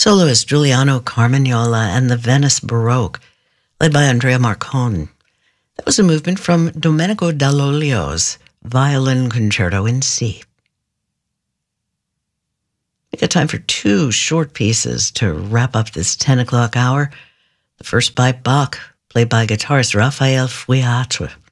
Soloist Giuliano Carmagnola and the Venice Baroque, led by Andrea Marcon. That was a movement from Domenico Dall'Olio's Violin Concerto in C. We got time for two short pieces to wrap up this 10 o'clock hour. The first by Bach, played by guitarist Raphael Fouiatre.